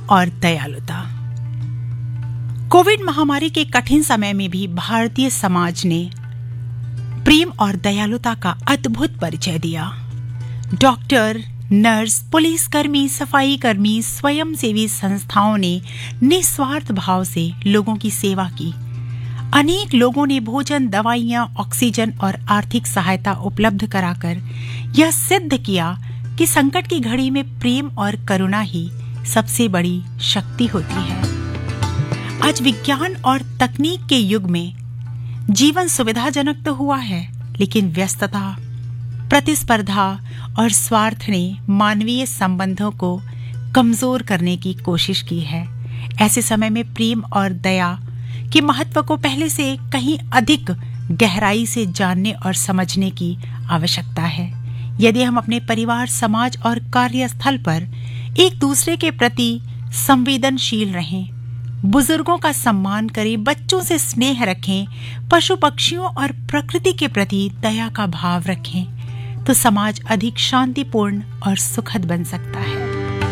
और दयालुता। कोविड महामारी के कठिन समय में भी भारतीय समाज ने प्रेम और दयालुता का अद्भुत परिचय दिया। डॉक्टर, नर्स, पुलिसकर्मी, सफाई कर्मी, स्वयंसेवी संस्थाओं ने निस्वार्थ भाव से लोगों की सेवा की। अनेक लोगों ने भोजन, दवाइयां, ऑक्सीजन और आर्थिक सहायता उपलब्ध कराकर यह सिद्ध किया कि संकट की घड़ी में प्रेम और करुणा ही सबसे बड़ी शक्ति होती है। आज विज्ञान और तकनीक के युग में जीवन सुविधाजनक तो हुआ है, लेकिन व्यस्तता, प्रतिस्पर्धा और स्वार्थ ने मानवीय संबंधों को कमजोर करने की कोशिश की है। ऐसे समय में प्रेम और दया के महत्व को पहले से कहीं अधिक गहराई से जानने और समझने की आवश्यकता है। यदि हम अपने परिवार, समाज और कार्यस्थल पर एक दूसरे के प्रति संवेदनशील रहें, बुजुर्गों का सम्मान करें, बच्चों से स्नेह रखें, पशु पक्षियों और प्रकृति के प्रति दया का भाव रखें, तो समाज अधिक शांतिपूर्ण और सुखद बन सकता है।